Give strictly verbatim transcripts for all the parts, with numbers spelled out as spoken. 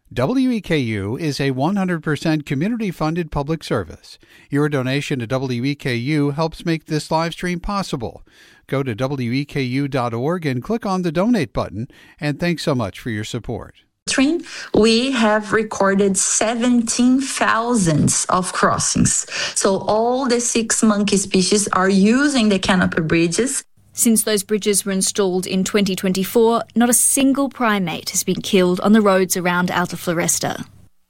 W E K U is a one hundred percent community-funded public service. Your donation to W E K U helps make this live stream possible. Go to W E K U dot org and click on the donate button, and thanks so much for your support. We have recorded seventeen thousand of crossings. So all the six monkey species are using the canopy bridges. Since those bridges were installed in twenty twenty-four, not a single primate has been killed on the roads around Alta Floresta.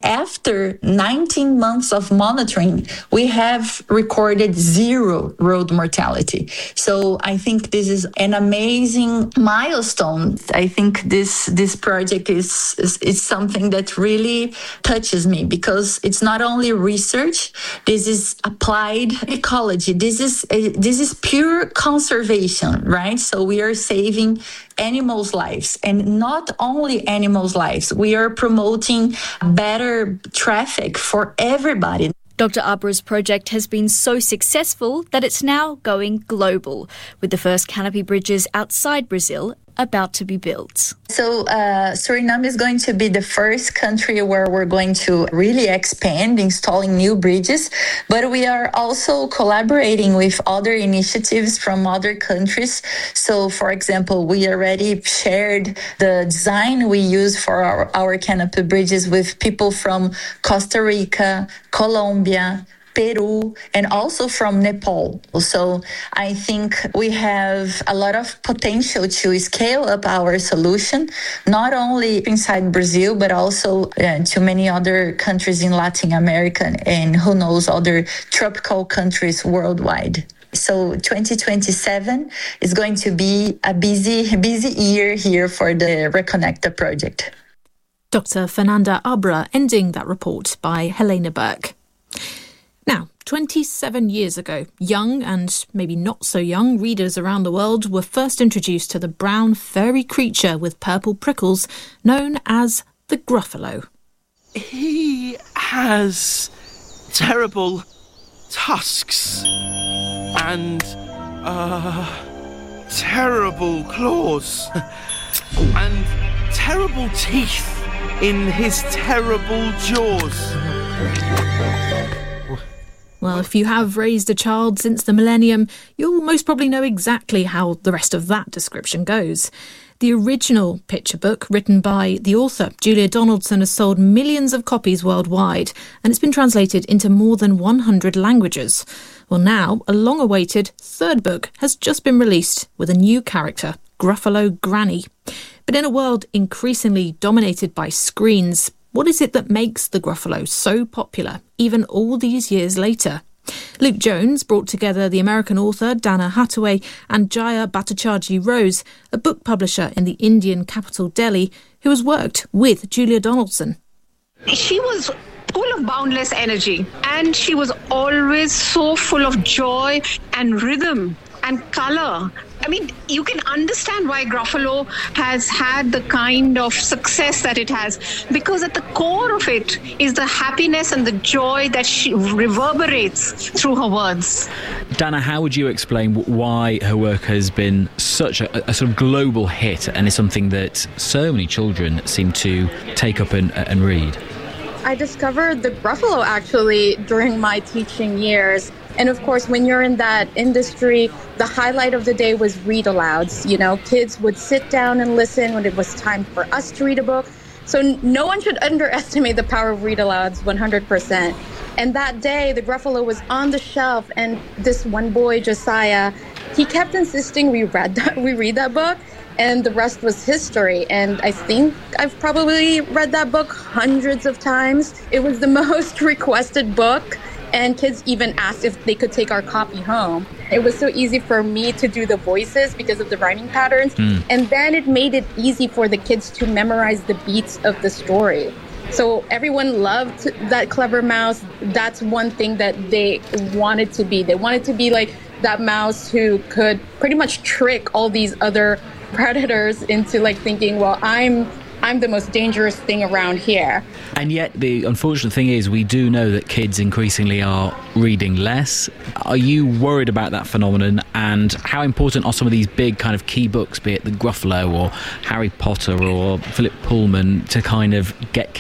After nineteen months of monitoring, we have recorded zero road mortality. So I think this is an amazing milestone. I think this this project is, is, is something that really touches me because it's not only research, this is applied ecology. This is a, this is pure conservation, right? So we are saving animals' lives, and not only animals' lives. We are promoting better traffic for everybody. Doctor Abra's project has been so successful that it's now going global, with the first canopy bridges outside Brazil about to be built. So uh, Suriname is going to be the first country where we're going to really expand installing new bridges, but we are also collaborating with other initiatives from other countries. So, for example, we already shared the design we use for our, our canopy bridges with people from Costa Rica, Colombia, Peru, and also from Nepal. So I think we have a lot of potential to scale up our solution, not only inside Brazil, but also uh, to many other countries in Latin America and who knows, other tropical countries worldwide. So twenty twenty-seven is going to be a busy, busy year here for the Reconecta project. Doctor Fernanda Abra ending that report by Helena Burke. Now, twenty-seven years ago, young and maybe not so young readers around the world were first introduced to the brown furry creature with purple prickles known as the Gruffalo. He has terrible tusks and uh, terrible claws and terrible teeth in his terrible jaws. Well, if you have raised a child since the millennium, you'll most probably know exactly how the rest of that description goes. The original picture book, written by the author, Julia Donaldson, has sold millions of copies worldwide, and it's been translated into more than one hundred languages. Well, now, a long-awaited third book has just been released with a new character, Gruffalo Granny. But in a world increasingly dominated by screens, what is it that makes the Gruffalo so popular, even all these years later? Luke Jones brought together the American author Dana Hathaway and Jaya Bhattacharjee Rose, a book publisher in the Indian capital Delhi, who has worked with Julia Donaldson. She was full of boundless energy, and she was always so full of joy and rhythm and colour. I mean, you can understand why Gruffalo has had the kind of success that it has, because at the core of it is the happiness and the joy that she reverberates through her words. Dana, how would you explain why her work has been such a, a sort of global hit and is something that so many children seem to take up and, and read? I discovered the Gruffalo actually during my teaching years. And of course, when you're in that industry, the highlight of the day was read-alouds. You know, kids would sit down and listen when it was time for us to read a book. So no one should underestimate the power of read-alouds, one hundred percent. And that day, the Gruffalo was on the shelf, and this one boy, Josiah, he kept insisting we read that, we read that book, and the rest was history. And I think I've probably read that book hundreds of times. It was the most requested book. And kids even asked if they could take our copy home. It was so easy for me to do the voices because of the rhyming patterns. Mm. And then it made it easy for the kids to memorize the beats of the story. So everyone loved that clever mouse. That's one thing that they wanted to be. They wanted to be like that mouse who could pretty much trick all these other predators into like thinking, well, I'm I'm the most dangerous thing around here. And yet the unfortunate thing is we do know that kids increasingly are reading less. Are you worried about that phenomenon, and how important are some of these big kind of key books, be it the Gruffalo or Harry Potter or Philip Pullman, to kind of get